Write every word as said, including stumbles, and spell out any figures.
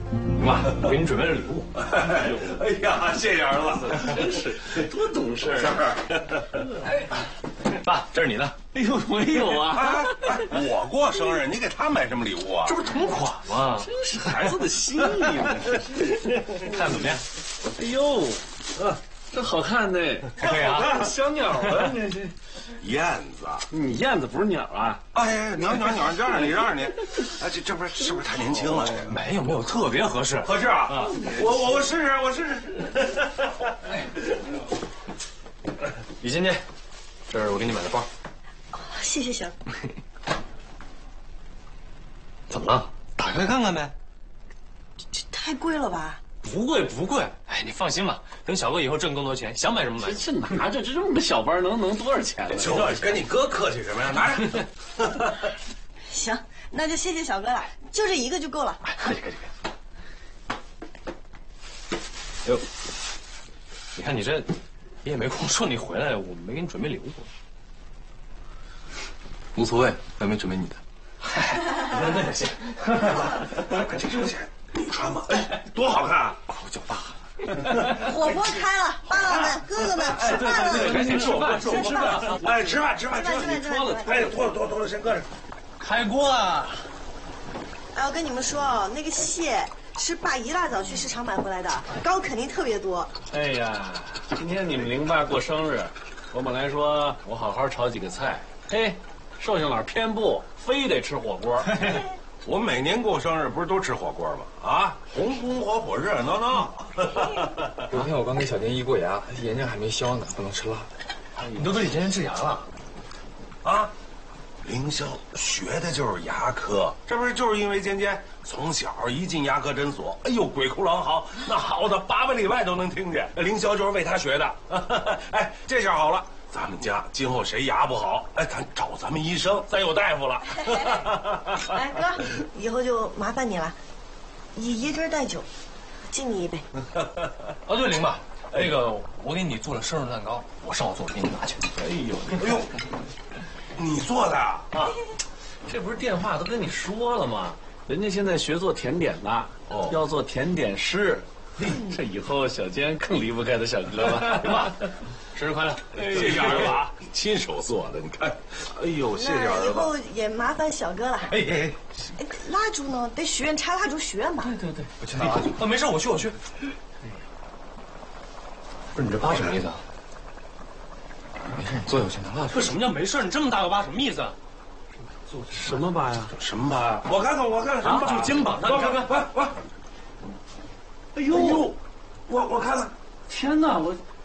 妈，我给你准备了礼物。 哎呀，谢谢儿子， 真是多懂事啊！哎，爸，这是你的。 哎呦，没有啊！ 哎哎，我过生日，你给他买什么礼物啊？ 这不是同款吗？ 真是孩子的心意嘛！ 看怎么样？ 哎呦，啊，这好看呢！ 可以啊， 小鸟啊，这这。 燕子， 你燕子不是鸟啊？ 哎，鸟鸟鸟，让让你让你，哎，这这不是是不是太年轻了？ 没有没有，特别合适。 合适啊！啊我我我试试，我试试。 李尖尖，这是我给你买的包。 哦，谢谢小。 怎么了？打开看看呗。 这太贵了吧？ 不贵不贵，哎，你放心吧，等小哥以后挣更多钱，想买什么买。 这拿着这这么个小包能能多少钱呢？ 就跟你哥客气什么呀？拿着。 行，那就谢谢小哥了，就这一个就够了。 哎，客气客气客气。哎呦，你看你这，你也没空说你回来，我没给你准备礼物。 无所谓，我也没准备你的。 那那就行。 这这这，你穿吧，哎，多好看啊！ 把我叫爸。 火锅开了，爸爸们、哥哥们吃饭了， 赶紧吃饭，吃饭， 哎，吃饭吃饭吃饭， 吃饭吃饭脱了，哎，脱了脱了脱了，先搁着。 开锅啊！ 哎，我跟你们说哦，那个蟹是爸一大早去市场买回来的，膏肯定特别多。 哎呀，今天你们林爸过生日，我本来说我好好炒几个菜，嘿，寿星老偏不，非得吃火锅。 我每年过生日不是都吃火锅吗？啊，红红火火，热热闹闹。 昨天我刚给小丁医过牙，眼睛还没消呢，不能吃辣的。 你都给李尖尖治牙了？ 啊，凌霄学的就是牙科，这不是就是因为尖尖从小一进牙科诊所，哎呦鬼哭狼嚎，那嚎的八百里外都能听见。凌霄就是为他学的。哎，这下好了。咱们家今后谁牙不好，哎，咱找咱们医生，咱有大夫了。 哎，哥，以后就麻烦你了，爷爷这儿带酒，敬你一杯。 哦，对，林爸，那个我给你做了生日蛋糕，我上午做，给你拿去。 哎呦，哎呦，你做的啊？ 啊，这不是电话都跟你说了吗？人家现在学做甜点的，哦，要做甜点师。这以后小坚更离不开他小哥了。林爸，生日快乐！ 谢谢儿子啊，亲手做的，你看，哎呦，谢谢儿子。 那以后也麻烦小哥了。 哎哎哎，蜡烛呢？得许愿插蜡烛许愿吧。 对对对， 我去拿蜡烛。啊，没事，我去我去。不是你这疤什么意思啊？ 没事，你坐下，我去拿蜡烛。 这什么叫没事？你这么大个疤什么意思啊？ 什么疤呀？ 什么疤？我看看，我看看什么疤？ 就肩膀上， 我我我我。哎呦，我我看看， 天哪，我